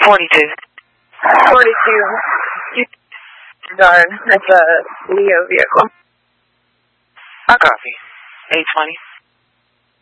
42. 42. Darn, that's a Leo vehicle. I copy. 820.